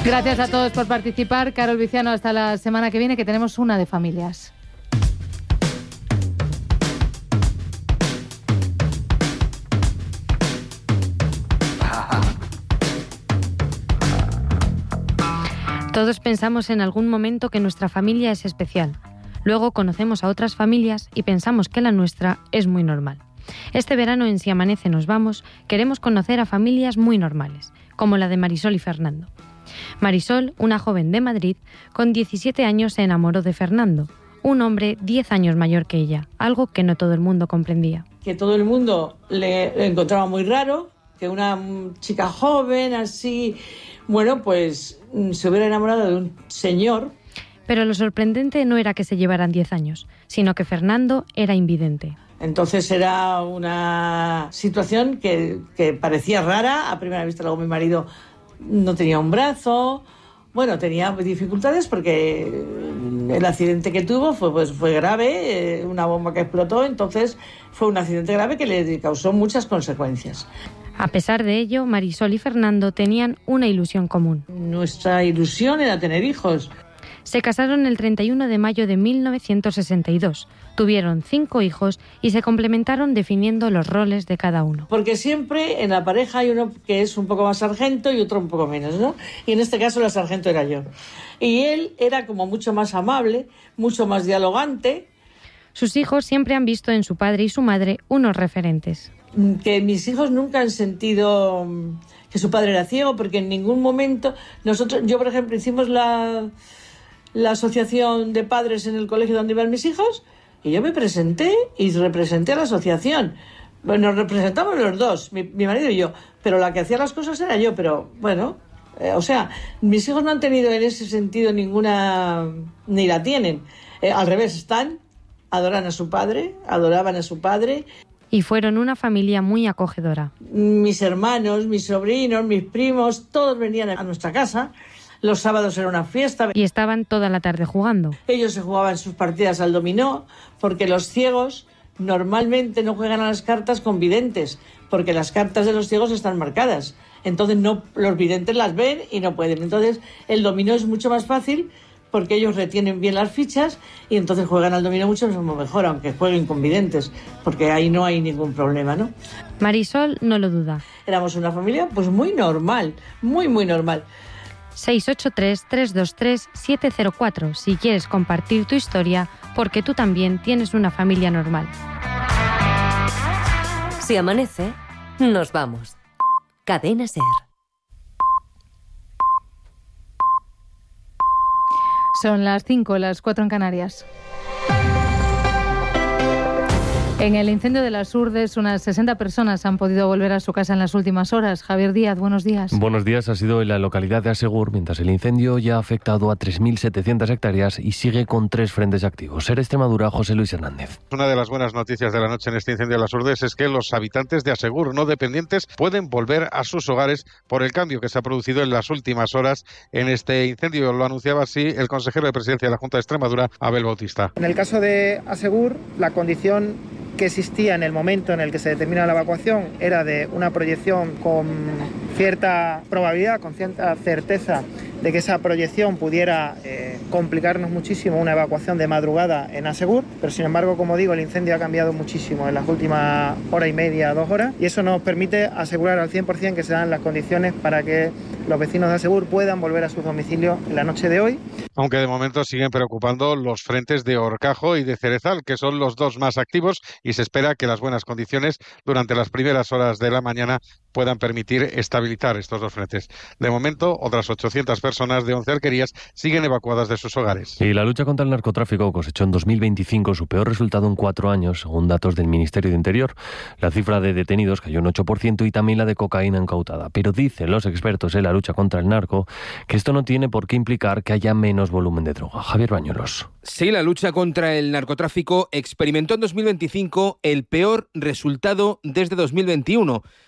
Gracias a todos por participar. Carol Viciano, hasta la semana que viene, que tenemos una de familias. Todos pensamos en algún momento que nuestra familia es especial. Luego conocemos a otras familias y pensamos que la nuestra es muy normal. Este verano en Si Amanece Nos Vamos queremos conocer a familias muy normales, como la de Marisol y Fernando. Marisol, una joven de Madrid, con 17 años se enamoró de Fernando, un hombre 10 años mayor que ella, algo que no todo el mundo comprendía. Que todo el mundo le encontraba muy raro, que una chica joven así, bueno, pues se hubiera enamorado de un señor. Pero lo sorprendente no era que se llevaran 10 años, sino que Fernando era invidente. Entonces era una situación que parecía rara a primera vista. Luego mi marido no tenía un brazo, bueno, tenía dificultades porque el accidente que tuvo fue grave, una bomba que explotó, entonces fue un accidente grave que le causó muchas consecuencias. A pesar de ello, Marisol y Fernando tenían una ilusión común. Nuestra ilusión era tener hijos. Se casaron el 31 de mayo de 1962, tuvieron 5 hijos y se complementaron definiendo los roles de cada uno. Porque siempre en la pareja hay uno que es un poco más sargento y otro un poco menos, ¿no? Y en este caso la sargento era yo. Y él era como mucho más amable, mucho más dialogante. Sus hijos siempre han visto en su padre y su madre unos referentes. Que mis hijos nunca han sentido que su padre era ciego, porque en ningún momento yo por ejemplo hicimos la asociación de padres en el colegio donde iban mis hijos y yo me presenté y representé a la asociación. Bueno, nos representamos los dos, mi marido y yo, pero la que hacía las cosas era yo, pero bueno, o sea, mis hijos no han tenido en ese sentido ninguna, ni la tienen. Al revés, adoraban a su padre. Y fueron una familia muy acogedora. Mis hermanos, mis sobrinos, mis primos, todos venían a nuestra casa. Los sábados era una fiesta. Y estaban toda la tarde jugando. Ellos se jugaban sus partidas al dominó, porque los ciegos normalmente no juegan a las cartas con videntes, porque las cartas de los ciegos están marcadas. Entonces los videntes las ven y no pueden. Entonces el dominó es mucho más fácil, porque ellos retienen bien las fichas y entonces juegan al dominó mucho mejor, aunque jueguen con videntes, porque ahí no hay ningún problema, ¿no? Marisol no lo duda. Éramos una familia pues muy normal, muy normal. 683-323-704 si quieres compartir tu historia, porque tú también tienes una familia normal. Si amanece, nos vamos. Cadena SER. Son las 5, las 4 en Canarias. En el incendio de las Urdes, unas 60 personas han podido volver a su casa en las últimas horas. Javier Díaz, buenos días. Buenos días. Ha sido en la localidad de Asegur, mientras el incendio ya ha afectado a 3.700 hectáreas y sigue con 3 frentes activos. SER Extremadura, José Luis Hernández. Una de las buenas noticias de la noche en este incendio de las Urdes es que los habitantes de Asegur no dependientes pueden volver a sus hogares por el cambio que se ha producido en las últimas horas en este incendio. Lo anunciaba así el consejero de Presidencia de la Junta de Extremadura, Abel Bautista. En el caso de Asegur, la condición que existía en el momento en el que se determina la evacuación era de una proyección con cierta probabilidad, con cierta certeza de que esa proyección pudiera complicarnos muchísimo una evacuación de madrugada en Asegur, pero sin embargo, como digo, el incendio ha cambiado muchísimo en las últimas hora y media, 2 horas, y eso nos permite asegurar al 100% que se dan las condiciones para que los vecinos de Asegur puedan volver a sus domicilios en la noche de hoy. Aunque de momento siguen preocupando los frentes de Horcajo y de Cerezal, que son los 2 más activos, y se espera que las buenas condiciones durante las primeras horas de la mañana puedan permitir estabilizar estos 2 frentes. De momento, otras 800 personas de 11 alquerías siguen evacuadas de sus hogares. Y la lucha contra el narcotráfico cosechó en 2025 su peor resultado en 4 años, según datos del Ministerio de Interior. La cifra de detenidos cayó un 8% y también la de cocaína incautada. Pero dicen los expertos en la lucha contra el narco que esto no tiene por qué implicar que haya menos volumen de droga. Javier Bañuelos. Sí, la lucha contra el narcotráfico experimentó en 2025 el peor resultado desde 2021.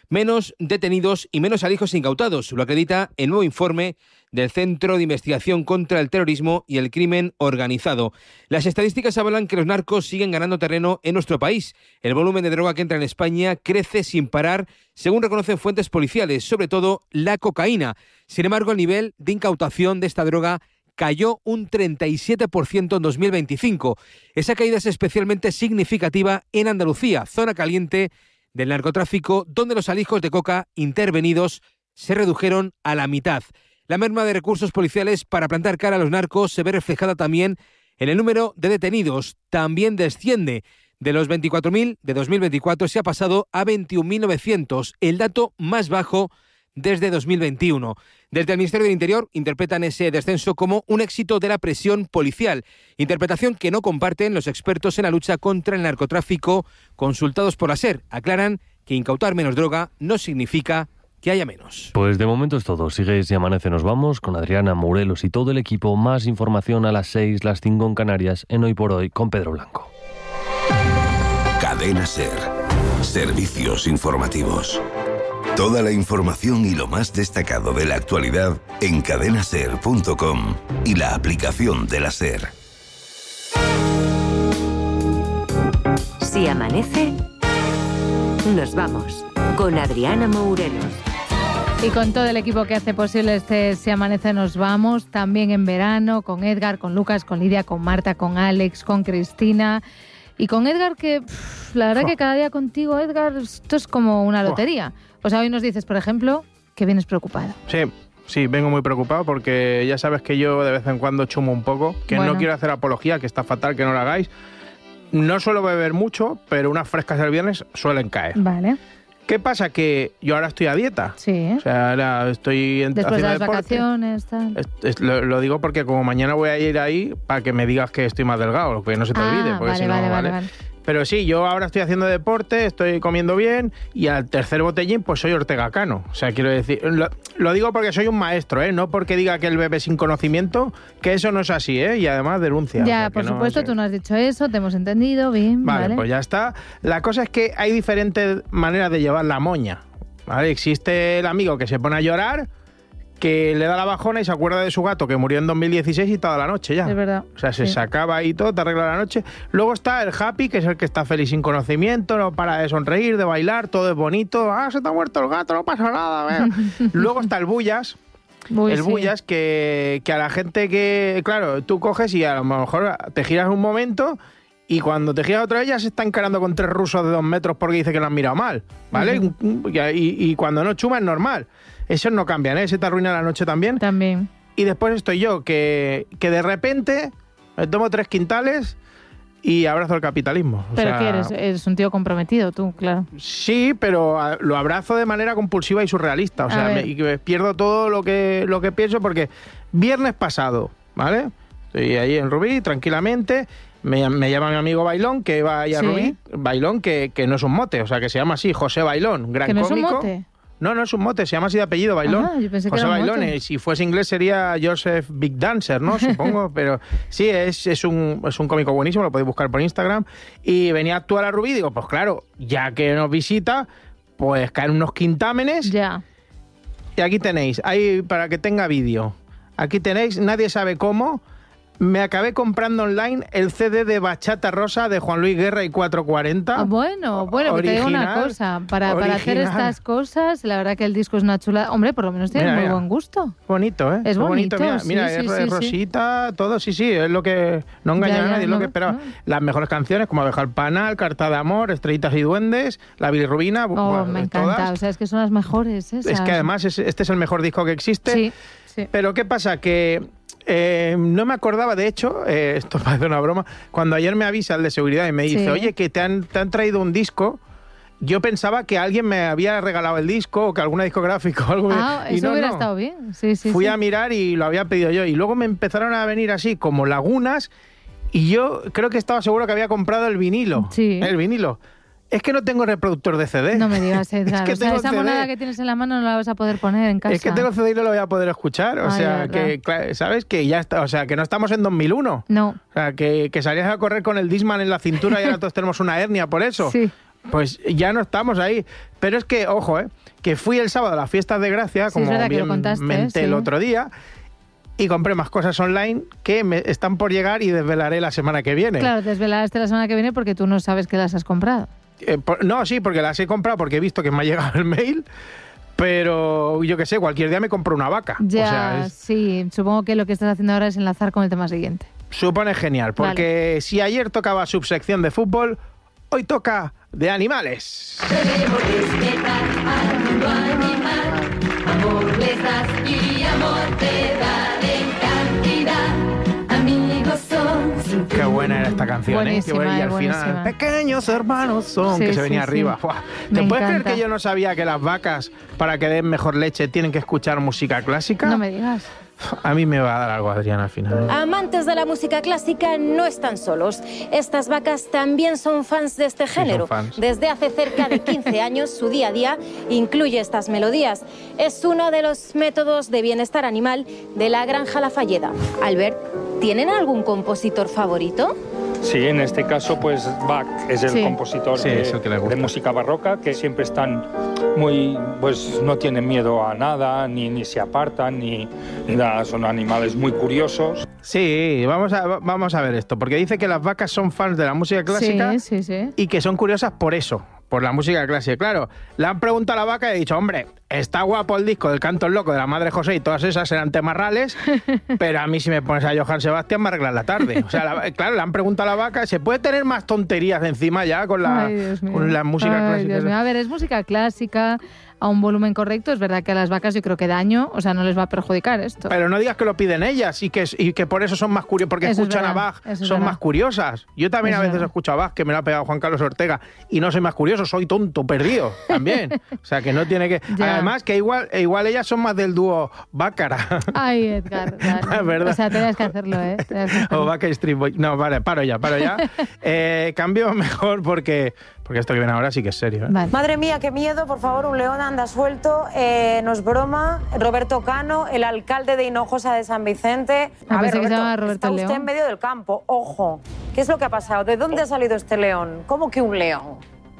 menos detenidos y menos alijos incautados. Lo acredita el nuevo informe del Centro de Investigación contra el Terrorismo y el Crimen Organizado. Las estadísticas avalan que los narcos siguen ganando terreno en nuestro país. El volumen de droga que entra en España crece sin parar, según reconocen fuentes policiales, sobre todo la cocaína. Sin embargo, el nivel de incautación de esta droga cayó un 37% en 2025. Esa caída es especialmente significativa en Andalucía, zona caliente del narcotráfico, donde los alijos de coca intervenidos se redujeron a la mitad. La merma de recursos policiales para plantar cara a los narcos se ve reflejada también en el número de detenidos. También desciende. De los 24.000 de 2024 se ha pasado a 21.900, el dato más bajo desde 2021. Desde el Ministerio del Interior interpretan ese descenso como un éxito de la presión policial, interpretación que no comparten los expertos en la lucha contra el narcotráfico consultados por la SER. Aclaran que incautar menos droga no significa que haya menos. Pues de momento es todo. Sigues y Amanece, nos vamos con Adriana Morelos y todo el equipo. Más información a las 6, las 5 en Canarias, en Hoy por Hoy con Pedro Blanco. Cadena SER. Servicios informativos. Toda la información y lo más destacado de la actualidad en cadenaser.com y la aplicación de la SER. Si amanece, nos vamos con Adriana Morelos. Y con todo el equipo que hace posible este Si Amanece Nos Vamos, también en verano, con Edgar, con Lucas, con Lidia, con Marta, con Alex, con Cristina y con Edgar, que la verdad que cada día contigo, Edgar, esto es como una lotería. O sea, hoy nos dices, por ejemplo, que vienes preocupado. Sí, vengo muy preocupado porque ya sabes que yo de vez en cuando chumo un poco, que no quiero hacer apología, que está fatal que no lo hagáis. No suelo beber mucho, pero unas frescas el viernes suelen caer. Vale. ¿Qué pasa? Que yo ahora estoy a dieta. Sí. O sea, ahora estoy después haciendo de las deporte. Vacaciones, tal. Lo digo porque como mañana voy a ir ahí para que me digas que estoy más delgado, que no se te olvide. Porque vale. Pero sí, yo ahora estoy haciendo deporte, estoy comiendo bien y al tercer botellín pues soy Ortega Cano. O sea, quiero decir, lo digo porque soy un maestro, no porque diga que él bebe sin conocimiento, que eso no es así, y además denuncia. Ya, por supuesto, tú no has dicho eso, te hemos entendido, bien. Vale, pues ya está. La cosa es que hay diferentes maneras de llevar la moña, ¿vale? Existe el amigo que se pone a llorar, que le da la bajona y se acuerda de su gato que murió en 2016 y toda la noche ya. Es verdad. O sea, se sacaba ahí todo, te arregla la noche. Luego está el happy, que es el que está feliz sin conocimiento, no para de sonreír, de bailar, todo es bonito. Se te ha muerto el gato, no pasa nada. Luego está el bullas. Bullas, que a la gente que, claro, tú coges y a lo mejor te giras un momento y cuando te giras otra vez ya se está encarando con 3 rusos de 2 metros porque dice que lo han mirado mal, ¿vale? Y cuando no chuma es normal. Esos no cambian, ¿eh? Se te arruina la noche también. También. Y después estoy yo, que de repente me tomo 3 quintales y abrazo el capitalismo. ¿Pero qué eres? Eres un tío comprometido tú, claro. Sí, pero lo abrazo de manera compulsiva y surrealista. O sea, pierdo todo lo que pienso porque viernes pasado, ¿vale? Estoy ahí en Rubí, tranquilamente. Me llama mi amigo Bailón, que va ahí a Rubí. Bailón, que no es un mote, o sea, que se llama así, José Bailón, gran cómico. ¿Que no es un mote? No es un mote, se llama así de apellido, Bailón. Yo pensé José que era un Bailón, mote. Si fuese inglés sería Joseph Big Dancer, ¿no? Supongo, pero sí, es un cómico buenísimo, lo podéis buscar por Instagram. Y venía a actuar a Rubí, digo, pues claro, ya que nos visita, pues caen unos quintámenes. Ya. Y aquí tenéis, ahí para que tenga vídeo. Aquí tenéis, nadie sabe cómo. Me acabé comprando online el CD de Bachata Rosa de Juan Luis Guerra y 440. Bueno, que te digo una cosa. Para hacer estas cosas, la verdad que el disco es una chulada. Hombre, por lo menos tiene muy buen gusto. Bonito, ¿eh? Es bonito. Mira, es rosita, todo, sí, es lo que no engaña a nadie, es lo que esperaba. Las mejores canciones, como Abeja al Panal, Carta de Amor, Estrellitas y Duendes, La Bilirrubina. Me encanta, todas. O sea, es que son las mejores esas. Es que además este es el mejor disco que existe. Sí. Pero ¿qué pasa? Que no me acordaba, de hecho, esto parece una broma, cuando ayer me avisa el de seguridad y me dice, oye, que te han traído un disco, yo pensaba que alguien me había regalado el disco o que alguna discográfica o algo. Y eso hubiera estado bien. Sí, Fui a mirar y lo había pedido yo. Y luego me empezaron a venir así como lagunas y yo creo que estaba seguro que había comprado el vinilo. Sí. El vinilo. Es que no tengo reproductor de CD. No me digas, Edgar. Es que esa CD. moneda que tienes en la mano no la vas a poder poner en casa. Es que tengo CD y no lo voy a poder escuchar. O sea, que ¿sabes? Que ya está. O sea, que no estamos en 2001. No. O sea, que salías a correr con el Discman en la cintura y ahora todos tenemos una hernia por eso. Sí. Pues ya no estamos ahí. Pero es que, ojo, que fui el sábado a las fiestas de Gracia, Sí, como es verdad que bien lo contaste, menté sí. el otro día, y compré más cosas online que me están por llegar y desvelaré la semana que viene. Claro, desvelaste la semana que viene porque tú no sabes que las has comprado. No, sí, porque las he comprado porque he visto que me ha llegado el mail, pero yo qué sé, cualquier día me compro una vaca. Ya, O sea, sí, supongo que lo que estás haciendo ahora es enlazar con el tema siguiente. supone genial, porque si ayer tocaba subsección de fútbol, hoy toca de animales. Debemos respetar al mundo animal. Amor les das y amor te dan en cantidad. Amigos son. Qué buena era esta canción, Buenísima, y al buenísima. final, pequeños hermanos son, Sí, que se venía sí, arriba. sí. Buah. Me ¿Te puedes creer encanta. que yo no sabía que las vacas, para que den mejor leche, tienen que escuchar música clásica? No me digas. A mí me va a dar algo, Adrián, al final. Amantes de la música clásica no están solos. Estas vacas también son fans de este género. fans. Desde hace cerca de 15 años, su día a día incluye estas melodías. Es uno de los métodos de bienestar animal de la Granja La Falleda. Albert, ¿tienen algún compositor favorito? Sí, en este caso, pues Bach es el compositor Sí, es el que le gusta. de música barroca, que siempre están muy, pues no tienen miedo a nada, ni se apartan, ni nada, son animales muy curiosos. Sí, vamos a ver esto, porque dice que las vacas son fans de la música clásica Sí. y que son curiosas por eso, por la música clásica. Claro, le han preguntado a la vaca y he dicho, hombre, está guapo el disco del Canto Loco de la Madre José y todas esas eran temarrales, pero a mí si me pones a Johann Sebastián me arreglas la tarde. O sea, claro, le han preguntado a la vaca, ¿se puede tener más tonterías encima ya con la, Ay, Dios mío. con la música Ay, clásica? Dios mío. A ver, es música clásica a un volumen correcto. Es verdad que a las vacas yo creo que daño, o sea, no les va a perjudicar esto. Pero no digas que lo piden ellas y que por eso son más curiosas, porque Eso es escuchan a verdad, Bach, eso es son verdad. más curiosas. Yo también Eso a es veces verdad. escucho a Bach, que me lo ha pegado Juan Carlos Ortega, y no soy más curioso, soy tonto, perdido, también. O sea, que no tiene que... Ya. Además, que igual ellas son más del dúo Bácara. Ay, Edgar. Dale. Es verdad. O sea, tenías que hacerlo, ¿eh? Tenías que hacerlo. O Backstreet Boys. No, vale, paro ya. Cambio mejor porque esto que viene ahora sí que es serio, ¿eh? Vale. Madre mía, qué miedo, por favor, un león anda suelto, no es broma. Roberto Cano, el alcalde de Hinojosa de San Vicente. Ah, pensé que se llamaba Roberto está usted León. en medio del campo, ojo. ¿Qué es lo que ha pasado? ¿De dónde ha salido este león? ¿Cómo que un león?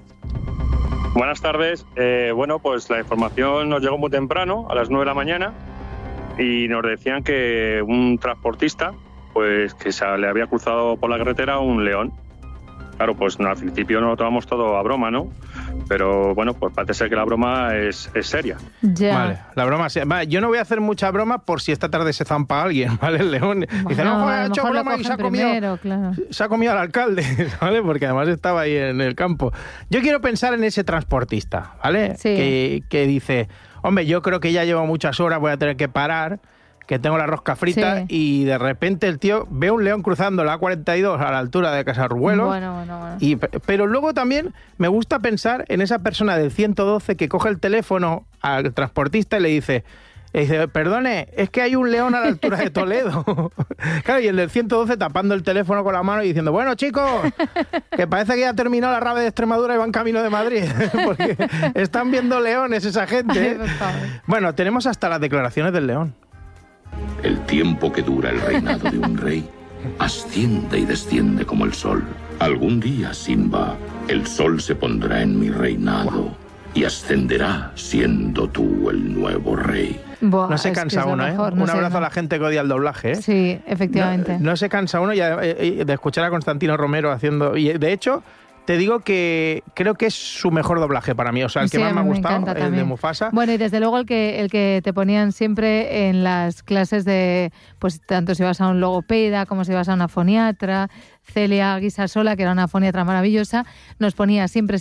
Buenas tardes. Bueno, pues la información nos llegó muy temprano, a las 9 de la mañana, y nos decían que un transportista, pues que se le había cruzado por la carretera un león. Claro, pues al principio no lo tomamos todo a broma, ¿no? Pero bueno, pues parece ser que la broma es seria. Ya. Vale, la broma sí. Vale, yo no voy a hacer mucha broma por si esta tarde se zampa alguien, ¿vale? El león dice, no, a ha lo hecho mejor lo broma y cogen primero, claro. se ha comido al alcalde, ¿vale? Porque además estaba ahí en el campo. Yo quiero pensar en ese transportista, ¿vale? Sí. Que dice, hombre, yo creo que ya llevo muchas horas, voy a tener que parar, que tengo la rosca frita, Sí. y de repente el tío ve un león cruzando la A42 a la altura de Casarruelos. Bueno. Pero luego también me gusta pensar en esa persona del 112 que coge el teléfono al transportista y le dice, perdone, es que hay un león a la altura de Toledo. Claro, y el del 112 tapando el teléfono con la mano y diciendo, bueno, chicos, que parece que ya terminó la rave de Extremadura y van camino de Madrid, porque están viendo leones esa gente. Ay, por favor. Bueno, tenemos hasta las declaraciones del león. El tiempo que dura el reinado de un rey asciende y desciende como el sol. Algún día, Simba, el sol se pondrá en mi reinado y ascenderá siendo tú el nuevo rey. Buah, No se es que cansa es lo uno, ¿eh? mejor, Un no sé, abrazo no. a la gente que odia el doblaje, ¿eh? Sí, efectivamente. No se cansa uno de escuchar a Constantino Romero haciendo... Y de hecho, te digo que creo que es su mejor doblaje para mí. O sea, el que Sí, más a me ha mí me gustado, encanta el de también. Mufasa. Bueno, y desde luego el que te ponían siempre en las clases de, pues tanto si vas a un logopeda como si vas a una foniatra, Celia Guisasola, que era una foniatra maravillosa, nos ponía siempre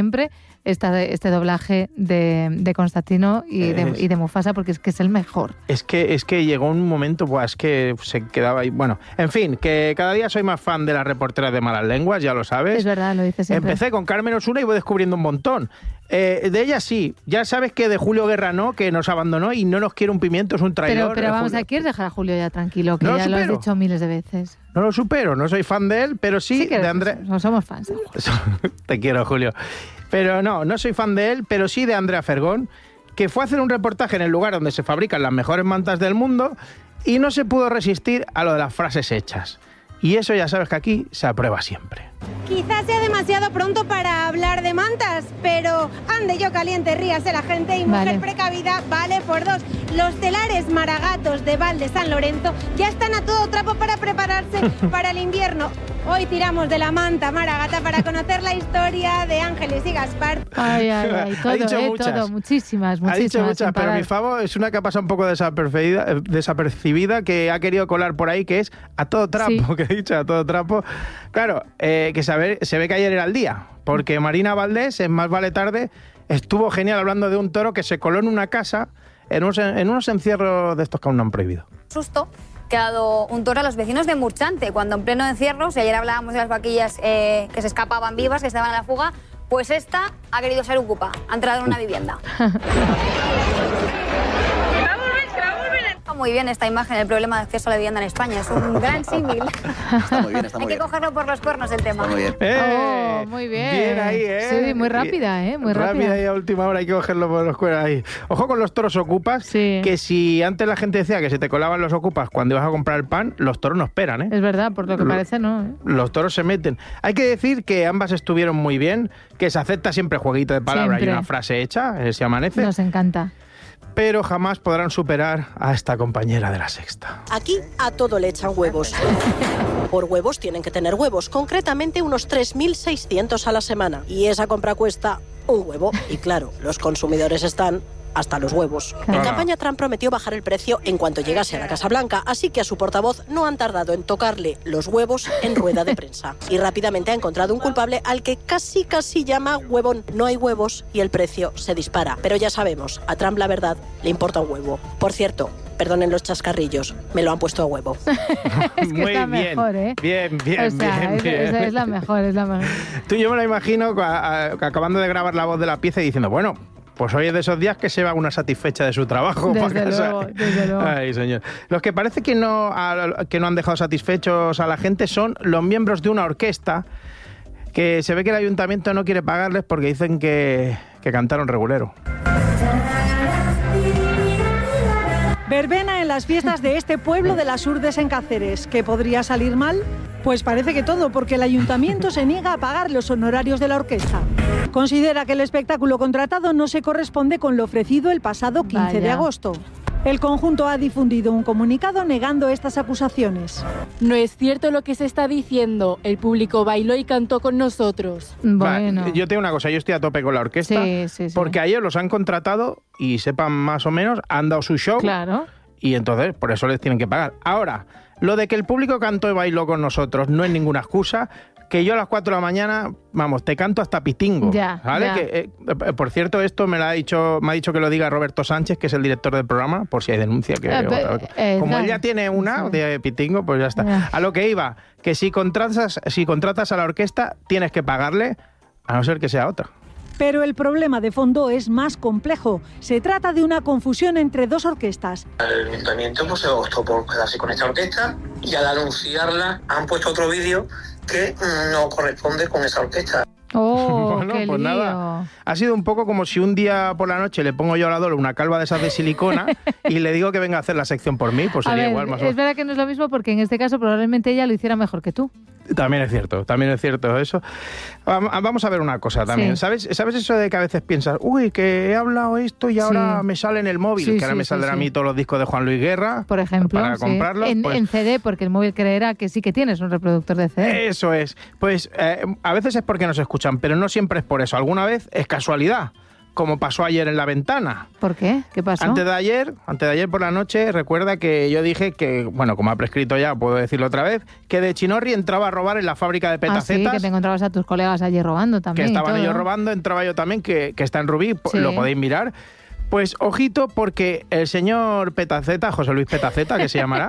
este doblaje de Constantino y de Mufasa, porque es que es el mejor. Es que llegó un momento, pues que se quedaba ahí. Bueno, en fin, que cada día soy más fan de las reporteras de malas lenguas, ya lo sabes. Es verdad, lo dices siempre. Empecé con Carmen Osuna y voy descubriendo un montón. De ella sí, ya sabes que de Julio Guerra no, que nos abandonó y no nos quiere un pimiento, es un traidor. Pero vamos, Julio. ¿quieres dejar a Julio ya tranquilo? Que No lo ya lo has supero. dicho miles de veces. No lo supero, no soy fan de él, pero sí, que de Andrés. somos fans de Julio. Te quiero, Julio. Pero no soy fan de él, pero sí de Andrea Fergón, que fue a hacer un reportaje en el lugar donde se fabrican las mejores mantas del mundo y no se pudo resistir a lo de las frases hechas. Y eso ya sabes que aquí se aprueba siempre. Quizás sea demasiado pronto para hablar de mantas, pero ande yo caliente, ríase la gente y mujer precavida vale por dos. Los telares maragatos de Val de San Lorenzo ya están a todo trapo para prepararse para el invierno. Hoy tiramos de la manta maragata para conocer la historia de Ángeles y Gaspar. Ay, todo, todo, muchísimas. Ha dicho muchas, pero mi favor es una que ha pasado un poco desapercibida, que ha querido colar por ahí, que es a todo trapo, que he dicho, a todo trapo. Claro, que se ve que ayer era el día, porque Marina Valdés, en Más vale tarde, estuvo genial hablando de un toro que se coló en una casa en unos encierros de estos que aún no han prohibido. Susto que ha dado un toro a los vecinos de Murchante, cuando en pleno encierro, si ayer hablábamos de las vaquillas que se escapaban vivas, que estaban a la fuga, pues esta ha querido ser ocupa, ha entrado en una vivienda. Muy bien esta imagen, el problema de acceso a la vivienda en España. Es un gran símil. Está muy bien, está muy bien. Hay que cogerlo por los cuernos el tema. Está muy bien. Muy bien. Bien ahí, Sí, muy rápida, muy rápida. Rápida y a última hora hay que cogerlo por los cuernos ahí. Ojo con los toros ocupas, que si antes la gente decía que se te colaban los ocupas cuando ibas a comprar el pan, los toros no esperan, ¿eh? Es verdad, por lo que parece no. Los toros se meten. Hay que decir que ambas estuvieron muy bien, que se acepta siempre jueguito de palabras y una frase hecha, se amanece. Nos encanta. Pero jamás podrán superar a esta compañera de La Sexta. Aquí a todo le echan huevos. Por huevos tienen que tener huevos, concretamente unos 3.600 a la semana. Y esa compra cuesta un huevo. Y claro, los consumidores están hasta los huevos. En campaña Trump prometió bajar el precio en cuanto llegase a la Casa Blanca, así que a su portavoz no han tardado en tocarle los huevos en rueda de prensa. Y rápidamente ha encontrado un culpable al que casi llama huevón. No hay huevos y el precio se dispara. Pero ya sabemos, a Trump la verdad le importa un huevo. Por cierto, perdonen los chascarrillos, me lo han puesto a huevo. Es que es la mejor, ¿eh? Bien. Esa es la mejor, Tú, yo me lo imagino acabando de grabar la voz de la pieza y diciendo, bueno, pues hoy es de esos días que se va una satisfecha de su trabajo. Desde luego. Ay, señor. Los que parece que no han dejado satisfechos a la gente son los miembros de una orquesta que se ve que el ayuntamiento no quiere pagarles porque dicen que cantaron regulero. Verbena en las fiestas de este pueblo de las Urdes en Cáceres. ¿Qué podría salir mal? Pues parece que todo, porque el ayuntamiento se niega a pagar los honorarios de la orquesta. Considera que el espectáculo contratado no se corresponde con lo ofrecido el pasado 15 de agosto. El conjunto ha difundido un comunicado negando estas acusaciones. No es cierto lo que se está diciendo. El público bailó y cantó con nosotros. Bueno. Yo tengo una cosa, yo estoy a tope con la orquesta, porque ayer los han contratado y sepan más o menos, han dado su show. Claro. Y entonces por eso les tienen que pagar. Ahora, lo de que el público cantó y bailó con nosotros no es ninguna excusa. Que yo a las 4 de la mañana, vamos, te canto hasta pitingo. ¿Vale? Ya. Que, por cierto, esto me ha dicho que lo diga Roberto Sánchez, que es el director del programa, por si hay denuncia. Como él ya tiene una de pitingo, pues ya está. A lo que iba, que si contratas a la orquesta, tienes que pagarle, a no ser que sea otra. Pero el problema de fondo es más complejo. Se trata de una confusión entre dos orquestas. El ayuntamiento pues, se optó por quedarse con esta orquesta y al anunciarla han puesto otro vídeo que no corresponde con esa orquesta. Bueno, pues nada. Ha sido un poco como si un día por la noche le pongo yo a la Dolo una calva de esas de silicona y le digo que venga a hacer la sección por mí, pues sería igual. Más es verdad que no es lo mismo porque en este caso probablemente ella lo hiciera mejor que tú. También es cierto eso. Vamos a ver una cosa también. Sí. ¿Sabes eso de que a veces piensas, uy, que he hablado esto y ahora me sale en el móvil? Que ahora me saldrán a mí todos los discos de Juan Luis Guerra, por ejemplo, para comprarlos. En CD, porque el móvil creerá que sí que tienes un reproductor de CD. Eso es. Pues a veces es porque nos escuchan, pero no siempre es por eso. Alguna vez es casualidad, como pasó ayer en La Ventana. ¿Por qué? ¿Qué pasó? Antes de ayer por la noche, recuerda que yo dije que, bueno, como ha prescrito ya, puedo decirlo otra vez, que de Chinorri entraba a robar en la fábrica de petacetas. Sí, que te encontrabas a tus colegas allí robando también. Que estaban ellos robando, entraba yo también, que está en Rubí, lo podéis mirar. Pues ojito, porque el señor Petaceta, José Luis Petaceta, que se llamará,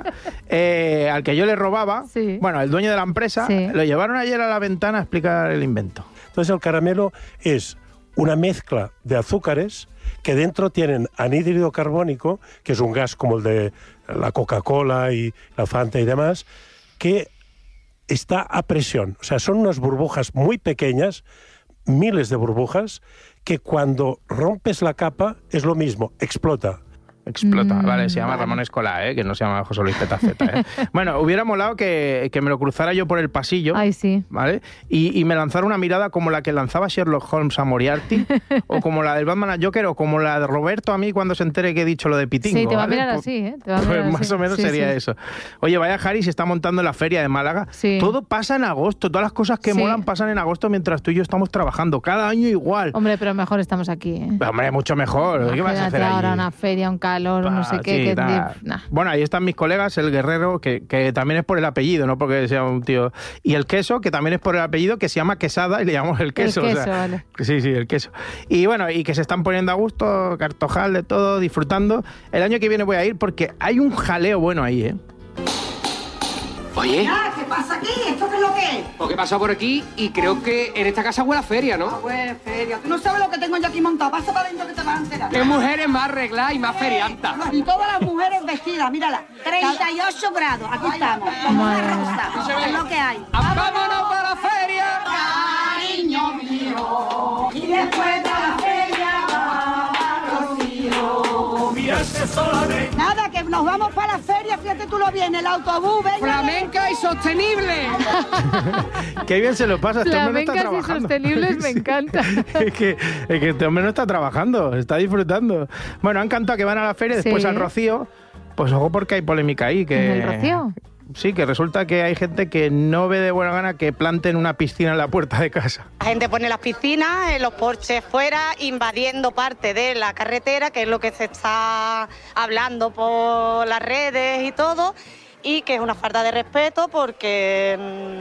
al que yo le robaba, bueno, el dueño de la empresa, lo llevaron ayer a La Ventana a explicar el invento. Entonces el caramelo es una mezcla de azúcares que dentro tienen anhídrido carbónico, que es un gas como el de la Coca-Cola y la Fanta y demás, que está a presión. O sea, son unas burbujas muy pequeñas, miles de burbujas, que cuando rompes la capa es lo mismo, explota. Explota. Vale, se llama Ramón Escolá, que no se llama José Luis Petaceta. Bueno, hubiera molado que me lo cruzara yo por el pasillo. Ay, sí. ¿Vale? Y me lanzara una mirada como la que lanzaba Sherlock Holmes a Moriarty, o como la del Batman a Joker, o como la de Roberto a mí cuando se entere que he dicho lo de Pitingo. Sí, te va a ¿vale? mirar así, ¿eh? Te va a mirar Pues más así. o menos Sí, sería sí. eso. Oye, vaya Harry se está montando en la feria de Málaga. Sí. Todo pasa en agosto. Todas las cosas que Sí. molan pasan en agosto mientras tú y yo estamos trabajando. Cada año igual. Hombre, pero mejor estamos aquí, ¿eh? Hombre, mucho mejor. ¿Qué vas a hacer ahora allí? una feria, un calor, no sé qué. Sí, que- nah. nah. Bueno, ahí están mis colegas, el Guerrero, que también es por el apellido, no porque sea un tío. Y el Queso, que también es por el apellido, que se llama Quesada y le llamamos el Queso. El o Queso, sea, vale. Sí, el Queso. Y bueno, y que se están poniendo a gusto, Cartojal, de todo, disfrutando. El año que viene voy a ir porque hay un jaleo bueno ahí, ¿eh? Oye, ¿Qué pasa aquí? ¿Esto qué es lo que es? porque he pasado por aquí y creo que en esta casa huele a feria, ¿no? Pues feria. Tú no sabes lo que tengo yo aquí montado. Pasa para adentro que te vas a enterar. Qué mujeres más arregladas y más feriantas. Y todas las mujeres vestidas, mírala. 38 grados. Aquí estamos. Como una rosa. Es lo que hay. ¡Vámonos para la feria! Cariño mío. Y después de la feria nada, que nos vamos para la feria, fíjate tú lo bien, el autobús, venga. ¡Flamenca y sostenible! Qué bien se lo pasa, este hombre no está Flamencas y trabajando. sostenibles me encanta. es que este hombre no está trabajando, está disfrutando. Bueno, han cantado que van a la feria, después Sí. al Rocío. Pues ojo porque hay polémica ahí. Que, ¿En el Rocío? Sí, que resulta que hay gente que no ve de buena gana que planten una piscina en la puerta de casa. La gente pone las piscinas, los porches fuera, invadiendo parte de la carretera, que es lo que se está hablando por las redes y todo, y que es una falta de respeto porque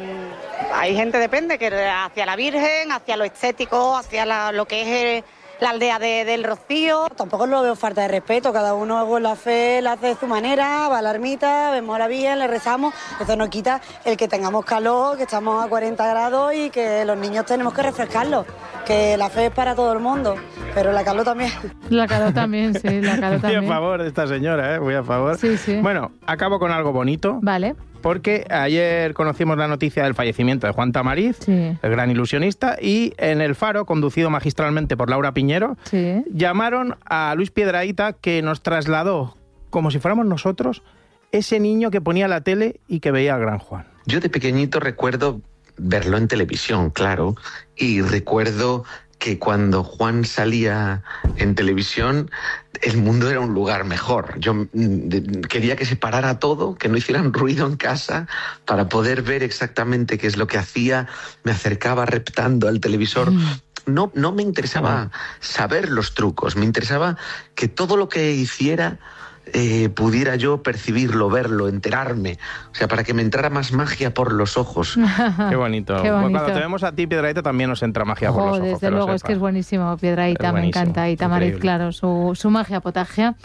hay gente, depende, que hacia la Virgen, hacia lo estético, hacia lo que es la aldea del Rocío. Tampoco lo veo falta de respeto, cada uno con la fe la hace de su manera, va a la ermita, vemos a la Virgen, le rezamos. Eso no quita el que tengamos calor, que estamos a 40 grados y que los niños tenemos que refrescarlos, que la fe es para todo el mundo, pero la calor también. La calor también, sí, la calor Muy a también. favor de esta señora, muy a favor. Sí, sí. Bueno, acabo con algo bonito. Vale. Porque ayer conocimos la noticia del fallecimiento de Juan Tamariz, Sí. el gran ilusionista, y en El Faro, conducido magistralmente por Laura Piñero, Sí. llamaron a Luis Piedrahita, que nos trasladó, como si fuéramos nosotros, ese niño que ponía la tele y que veía al gran Juan. Yo de pequeñito recuerdo verlo en televisión, claro, y recuerdo que cuando Juan salía en televisión, el mundo era un lugar mejor. Yo quería que se parara todo, que no hicieran ruido en casa, para poder ver exactamente qué es lo que hacía. Me acercaba reptando al televisor. No me interesaba saber los trucos, me interesaba que todo lo que hiciera pudiera yo percibirlo, verlo, enterarme. O sea, para que me entrara más magia por los ojos. Qué bonito. Qué Bueno, bonito. cuando te vemos a ti, Piedrahita, también nos entra magia por los ojos. Desde que lo luego, es sepas. que es buenísimo, Piedrahita, Es me buenísimo, encanta. Y Tamariz, increíble. claro, su magia potagia.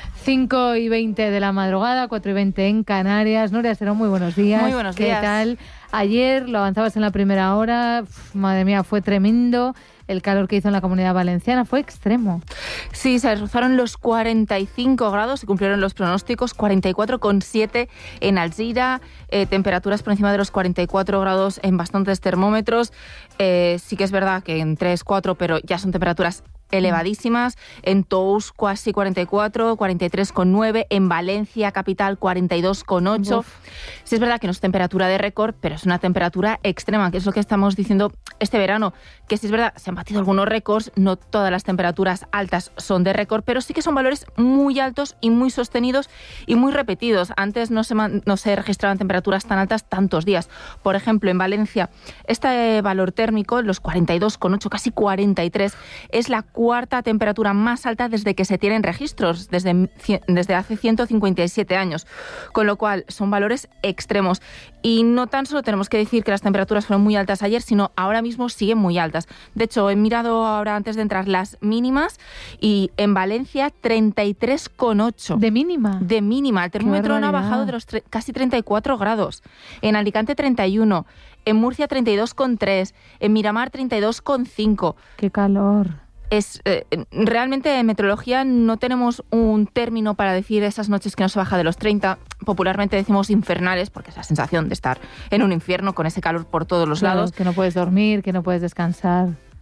5:20 de la madrugada, 4:20 en Canarias. Nuria Serón, muy buenos días. Muy buenos ¿Qué días. tal? Ayer lo avanzabas en la primera hora. Madre mía, fue tremendo. El calor que hizo en la Comunidad Valenciana fue extremo. Sí, se rozaron los 45 grados, se cumplieron los pronósticos, 44,7 en Alzira, temperaturas por encima de los 44 grados en bastantes termómetros. Sí que es verdad que en 3, 4, pero ya son temperaturas elevadísimas. En Tous casi 44, 43,9. En Valencia, capital, 42,8. Uf. Sí es verdad que no es temperatura de récord, pero es una temperatura extrema, que es lo que estamos diciendo este verano. Que sí es verdad, se han batido algunos récords, no todas las temperaturas altas son de récord, pero sí que son valores muy altos y muy sostenidos y muy repetidos. Antes no se registraban temperaturas tan altas tantos días. Por ejemplo, en Valencia, este valor térmico, los 42,8, casi 43, es la cuarta temperatura más alta desde que se tienen registros, desde hace 157 años. Con lo cual, son valores extremos. Y no tan solo tenemos que decir que las temperaturas fueron muy altas ayer, sino ahora mismo siguen muy altas. De hecho, he mirado ahora antes de entrar las mínimas y en Valencia 33,8. ¿De mínima? De mínima. El termómetro no ha barbaridad. bajado de los casi 34 grados. En Alicante 31. En Murcia 32,3. En Miramar 32,5. ¡Qué calor! Realmente en meteorología no tenemos un término para decir esas noches que no se baja de los 30. Popularmente decimos infernales, porque es la sensación de estar en un infierno con ese calor por todos los Claro, lados. que no puedes dormir, que no puedes descansar.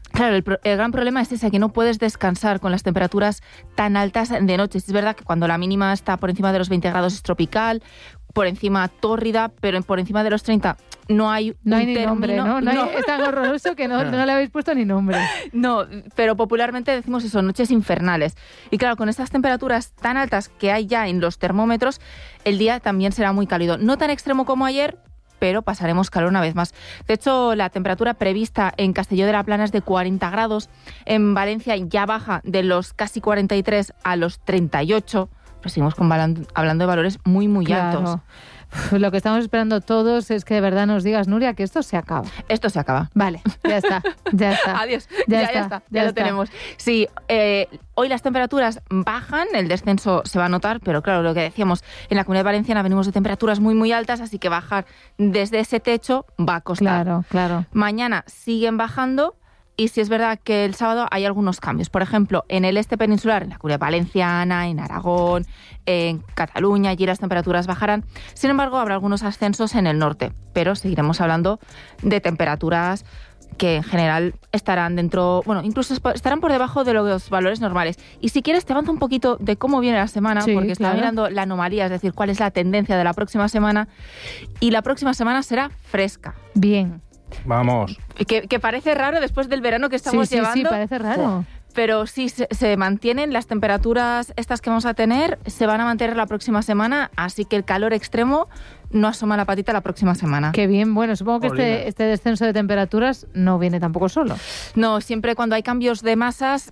Claro, el gran problema es ese, que no puedes descansar con las temperaturas tan altas de noche. Es verdad que cuando la mínima está por encima de los 20 grados es tropical, por encima tórrida, pero por encima de los 30 no hay ni nombre, ¿no? Es tan horroroso que no le habéis puesto ni nombre. No, pero popularmente decimos eso, noches infernales. Y claro, con estas temperaturas tan altas que hay ya en los termómetros, el día también será muy cálido. No tan extremo como ayer, pero pasaremos calor una vez más. De hecho, la temperatura prevista en Castelló de la Plana es de 40 grados. En Valencia ya baja de los casi 43 a los 38. Pero seguimos hablando de valores muy, muy altos. Lo que estamos esperando todos es que de verdad nos digas, Nuria, que esto se acaba. Esto se acaba. Vale, ya está. Adiós, ya está. Lo tenemos. Sí, hoy las temperaturas bajan, el descenso se va a notar, pero claro, lo que decíamos, en la Comunidad Valenciana venimos de temperaturas muy, muy altas, así que bajar desde ese techo va a costar. Claro. Mañana siguen bajando. Y sí es verdad que el sábado hay algunos cambios. Por ejemplo, en el este peninsular, en la Comunidad Valenciana, en Aragón, en Cataluña, allí las temperaturas bajarán. Sin embargo, habrá algunos ascensos en el norte, pero seguiremos hablando de temperaturas que en general estarán dentro, bueno, incluso estarán por debajo de los valores normales. Y si quieres te avanzo un poquito de cómo viene la semana, porque estaba mirando la anomalía, es decir, cuál es la tendencia de la próxima semana. Y la próxima semana será fresca. Bien. Vamos. Que parece raro después del verano que estamos llevando. Sí, parece raro. Pero sí, se mantienen las temperaturas estas que vamos a tener, se van a mantener la próxima semana, así que el calor extremo no asoma la patita la próxima semana. Qué bien. Bueno, supongo que este descenso de temperaturas no viene tampoco solo. No, siempre cuando hay cambios de masas,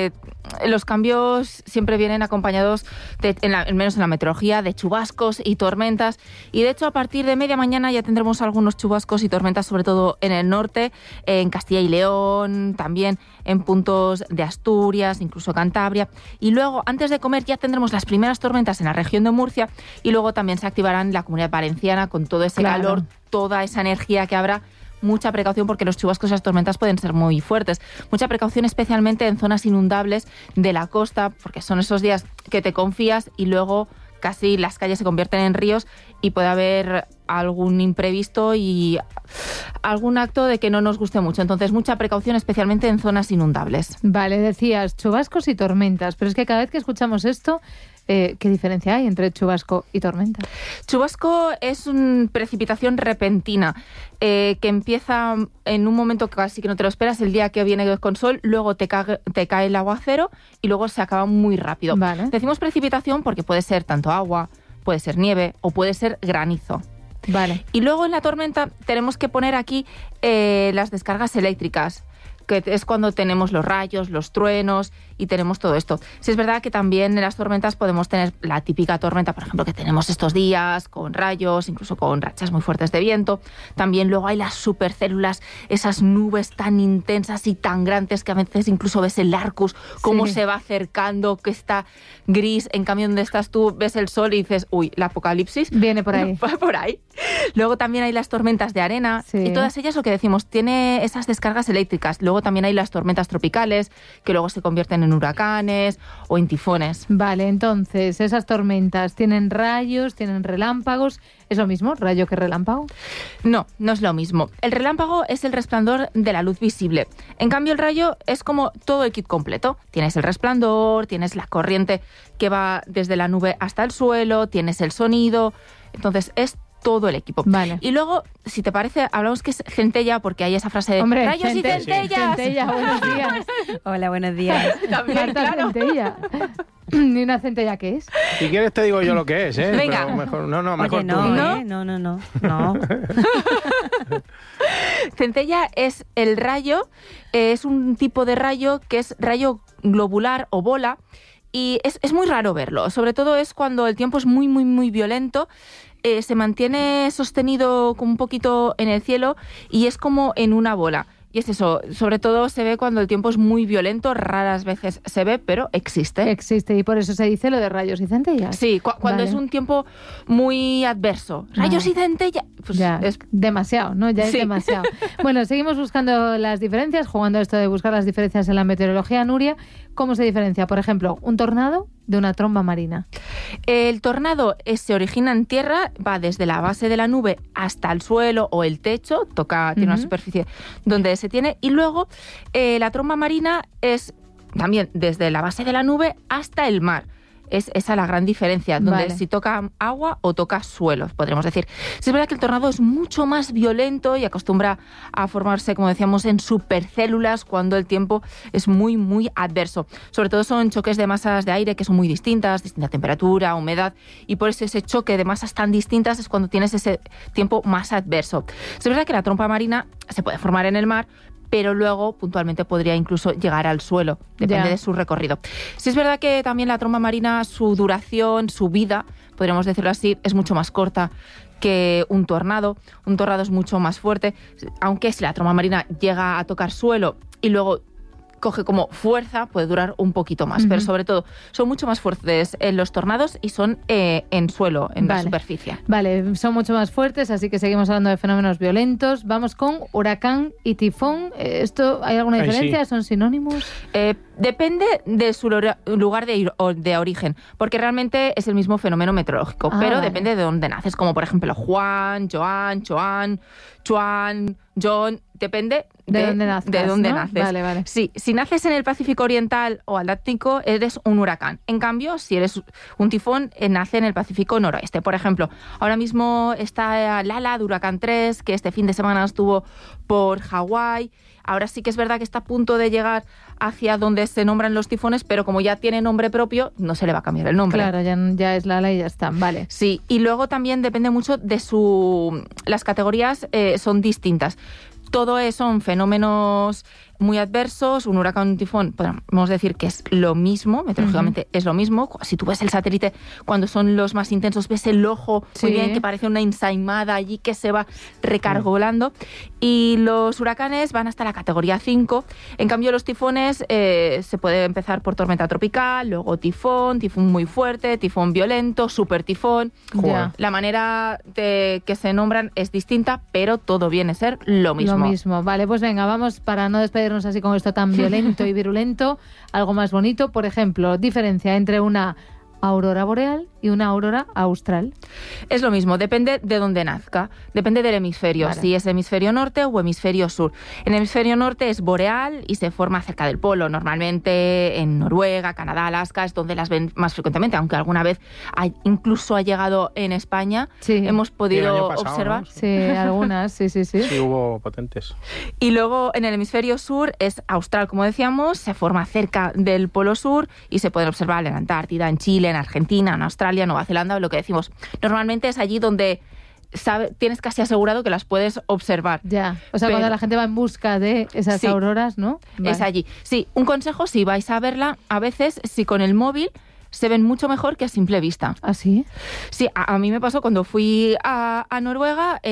los cambios siempre vienen acompañados, al menos en la meteorología, de chubascos y tormentas. Y de hecho, a partir de media mañana ya tendremos algunos chubascos y tormentas, sobre todo en el norte, en Castilla y León, también en puntos de Asturias, incluso Cantabria. Y luego, antes de comer, ya tendremos las primeras tormentas en la región de Murcia y luego también se activarán en la Comunidad Valenciana con todo ese calor, toda esa energía que habrá. Mucha precaución porque los chubascos y las tormentas pueden ser muy fuertes. Mucha precaución especialmente en zonas inundables de la costa, porque son esos días que te confías y luego casi las calles se convierten en ríos y puede haber algún imprevisto y algún acto de que no nos guste mucho. Entonces, mucha precaución especialmente en zonas inundables. Vale, decías chubascos y tormentas, pero es que cada vez que escuchamos esto, ¿qué diferencia hay entre chubasco y tormenta? Chubasco es una precipitación repentina que empieza en un momento que casi que no te lo esperas, el día que viene con sol, luego te cae el aguacero y luego se acaba muy rápido. Vale. Decimos precipitación porque puede ser tanto agua, puede ser nieve o puede ser granizo. Vale. Y luego en la tormenta tenemos que poner aquí las descargas eléctricas, que es cuando tenemos los rayos, los truenos y tenemos todo esto. Sí es verdad que también en las tormentas podemos tener la típica tormenta, por ejemplo, que tenemos estos días, con rayos, incluso con rachas muy fuertes de viento. También luego hay las supercélulas, esas nubes tan intensas y tan grandes que a veces incluso ves el Arcus, cómo se va acercando, que está gris. En cambio, donde estás tú, ves el sol y dices, uy, el apocalipsis viene por ahí. Va por ahí. Luego también hay las tormentas de arena y todas ellas, lo que decimos, tiene esas descargas eléctricas. Luego también hay las tormentas tropicales que luego se convierten en huracanes o en tifones. Vale, entonces esas tormentas tienen rayos, tienen relámpagos. ¿Es lo mismo, rayo que relámpago? No, no es lo mismo. El relámpago es el resplandor de la luz visible. En cambio, el rayo es como todo el kit completo. Tienes el resplandor, tienes la corriente que va desde la nube hasta el suelo, tienes el sonido. Entonces, es todo el equipo. Vale. Y luego, si te parece, hablamos que es centella, porque hay esa frase de ¡hombre, rayos y centellas! Centella, buenos días. Hola, buenos días. También, Marta, claro. Centella. ¿Ni una centella qué es? Si quieres te digo yo lo que es, ¿eh? Venga. Pero mejor, mejor Oye, tú. No. Centella es el rayo, es un tipo de rayo que es rayo globular o bola, y es muy raro verlo. Sobre todo es cuando el tiempo es muy, muy, muy violento. Se mantiene sostenido como un poquito en el cielo y es como en una bola. Y es eso, sobre todo se ve cuando el tiempo es muy violento, raras veces se ve, pero existe. Existe, y por eso se dice lo de rayos y centellas. Sí, cuando es un tiempo muy adverso. Rayos y centellas. Pues ya, es demasiado, ¿no? Ya es demasiado. Bueno, seguimos buscando las diferencias, jugando a esto de buscar las diferencias en la meteorología. Nuria, ¿cómo se diferencia? Por ejemplo, un tornado de una tromba marina? El tornado se origina en tierra, va desde la base de la nube hasta el suelo o el techo, tiene una superficie donde se tiene, y luego la tromba marina es también desde la base de la nube hasta el mar. Es esa la gran diferencia, donde si toca agua o toca suelo, podríamos decir. Sí, es verdad que el tornado es mucho más violento y acostumbra a formarse, como decíamos, en supercélulas cuando el tiempo es muy, muy adverso. Sobre todo son choques de masas de aire que son muy distintas, distinta temperatura, humedad, y por eso ese choque de masas tan distintas es cuando tienes ese tiempo más adverso. Es verdad que la tromba marina se puede formar en el mar, pero luego puntualmente podría incluso llegar al suelo, depende de su recorrido. Sí es verdad que también la tromba marina, su duración, su vida, podríamos decirlo así, es mucho más corta que un tornado. Un tornado es mucho más fuerte, aunque si la tromba marina llega a tocar suelo y luego coge como fuerza, puede durar un poquito más, pero sobre todo son mucho más fuertes en los tornados y son en suelo, en la superficie. Vale, son mucho más fuertes, así que seguimos hablando de fenómenos violentos. Vamos con huracán y tifón. ¿Esto hay alguna diferencia? ¿Son sinónimos? Depende de su lugar de origen, porque realmente es el mismo fenómeno meteorológico, pero depende de dónde naces, como por ejemplo Juan, Joan, Chuan, John, depende de dónde nazcas. De dónde ¿no? naces. Vale. Sí, si naces en el Pacífico Oriental o Atlántico, eres un huracán. En cambio, si eres un tifón, nace en el Pacífico Noroeste. Por ejemplo, ahora mismo está Lala de Huracán 3, que este fin de semana estuvo por Hawái. Ahora sí que es verdad que está a punto de llegar hacia donde se nombran los tifones, pero como ya tiene nombre propio, no se le va a cambiar el nombre. Claro, ya es Lala y ya está, vale. Sí, y luego también depende mucho de las categorías son distintas. Todo son fenómenos muy adversos. Un huracán, un tifón, podemos decir que es lo mismo, meteorológicamente es lo mismo. Si tú ves el satélite, cuando son los más intensos, ves el ojo muy bien, que parece una ensaimada allí que se va recargolando. Y los huracanes van hasta la categoría 5. En cambio, los tifones se puede empezar por tormenta tropical, luego tifón muy fuerte, tifón violento, supertifón. La manera de que se nombran es distinta, pero todo viene a ser lo mismo. Lo mismo. Vale, pues venga, vamos, para no despedirnos así con esto tan violento y virulento, algo más bonito. Por ejemplo, diferencia entre una aurora boreal y una aurora austral. Es lo mismo, depende de dónde nazca, depende del hemisferio, si es hemisferio norte o hemisferio sur. En el hemisferio norte es boreal y se forma cerca del polo, normalmente en Noruega, Canadá, Alaska, es donde las ven más frecuentemente, aunque alguna vez incluso ha llegado en España, hemos podido observar. ¿no? Sí, algunas, sí. Sí, hubo potentes. Y luego en el hemisferio sur es austral, como decíamos, se forma cerca del polo sur y se pueden observar en la Antártida, en Chile, en Argentina, en Australia, Nueva Zelanda, lo que decimos. Normalmente es allí donde tienes casi asegurado que las puedes observar. Ya, o sea, cuando la gente va en busca de esas auroras, ¿no? Vale. Es allí. Sí, un consejo, si vais a verla, a veces, si con el móvil se ven mucho mejor que a simple vista. ¿Ah, sí? Sí, a mí me pasó cuando fui a Noruega,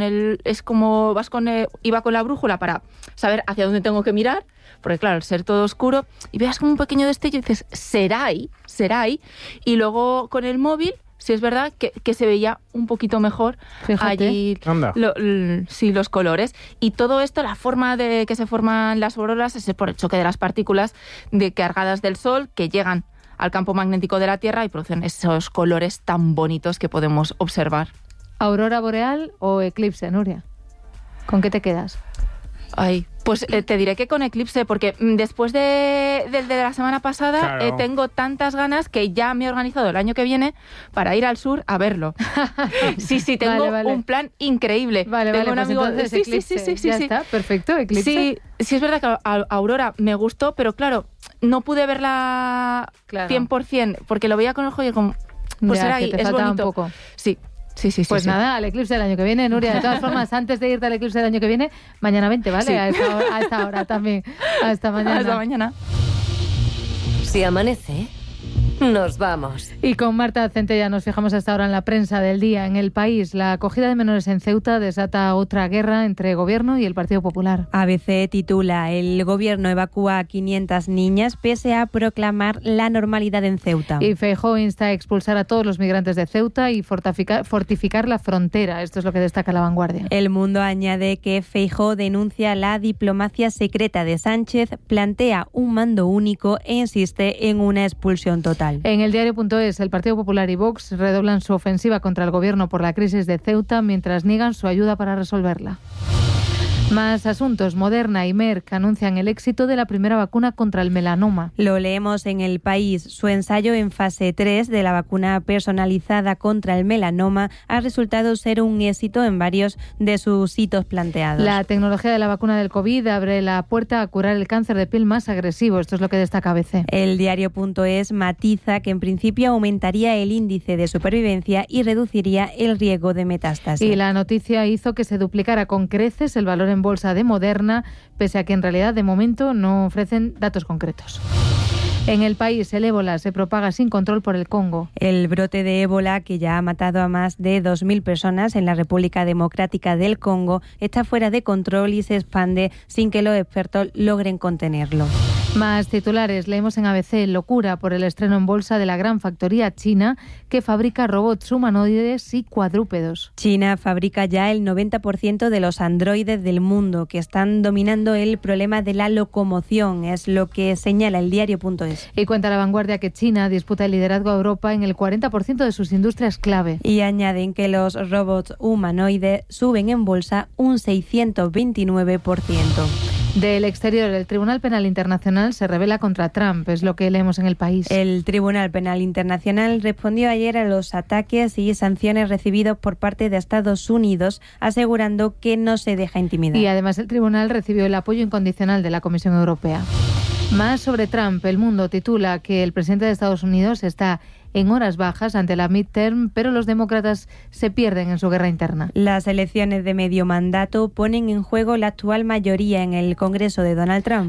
es como iba con la brújula para saber hacia dónde tengo que mirar, porque claro, al ser todo oscuro, y veas como un pequeño destello y dices, será ahí, y luego con el móvil, sí es verdad que se veía un poquito mejor. Fíjate. Allí los colores. Y todo esto, la forma de que se forman las auroras es por el choque de las partículas cargadas del Sol que llegan al campo magnético de la Tierra y producen esos colores tan bonitos que podemos observar. ¿Aurora boreal o eclipse, Nuria? ¿Con qué te quedas? Pues te diré que con eclipse, porque después del de la semana pasada tengo tantas ganas que ya me he organizado el año que viene para ir al sur a verlo. Sí, tengo un plan increíble. Tengo un amigo... entonces eclipse. Ya está, perfecto, eclipse. Sí, es verdad que Aurora me gustó, pero claro, no pude verla 100%, porque lo veía con el ojo y como... Pues era ahí, es bonito. Un poco. Sí. Pues nada, al eclipse del año que viene, Nuria. De todas formas, antes de irte al eclipse del año que viene, mañana 20, ¿vale? Sí. A esta hora también. Hasta mañana. Hasta mañana. Si amanece, nos vamos. Y con Marta Centella nos fijamos hasta ahora en la prensa del día. En El País, la acogida de menores en Ceuta desata otra guerra entre Gobierno y el Partido Popular. ABC titula: el Gobierno evacúa a 500 niñas pese a proclamar la normalidad en Ceuta. Y Feijóo insta a expulsar a todos los migrantes de Ceuta y fortificar la frontera. Esto es lo que destaca La Vanguardia. El Mundo añade que Feijóo denuncia la diplomacia secreta de Sánchez, plantea un mando único e insiste en una expulsión total. global. En el diario.es, el Partido Popular y Vox redoblan su ofensiva contra el gobierno por la crisis de Ceuta mientras niegan su ayuda para resolverla. Más asuntos. Moderna y Merck anuncian el éxito de la primera vacuna contra el melanoma. Lo leemos en El País. Su ensayo en fase 3 de la vacuna personalizada contra el melanoma ha resultado ser un éxito en varios de sus hitos planteados. La tecnología de la vacuna del COVID abre la puerta a curar el cáncer de piel más agresivo. Esto es lo que destaca ABC. El diario.es matiza que en principio aumentaría el índice de supervivencia y reduciría el riesgo de metástasis. Y la noticia hizo que se duplicara con creces el valor en bolsa de Moderna, pese a que en realidad de momento no ofrecen datos concretos. En El País, el ébola se propaga sin control por el Congo. El brote de ébola, que ya ha matado a más de 2.000 personas en la República Democrática del Congo, está fuera de control y se expande sin que los expertos logren contenerlo. Más titulares. Leemos en ABC: locura por el estreno en bolsa de la gran factoría china que fabrica robots humanoides y cuadrúpedos. China fabrica ya el 90% de los androides del mundo, que están dominando el problema de la locomoción, es lo que señala el diario.es. Y cuenta La Vanguardia que China disputa el liderazgo a Europa en el 40% de sus industrias clave. Y añaden que los robots humanoides suben en bolsa un 629%. Del exterior, el Tribunal Penal Internacional se rebela contra Trump, es lo que leemos en El País. El Tribunal Penal Internacional respondió ayer a los ataques y sanciones recibidos por parte de Estados Unidos, asegurando que no se deja intimidar. Y además el tribunal recibió el apoyo incondicional de la Comisión Europea. Más sobre Trump. El Mundo titula que el presidente de Estados Unidos está en horas bajas ante la midterm, pero los demócratas se pierden en su guerra interna. Las elecciones de medio mandato ponen en juego la actual mayoría en el Congreso de Donald Trump.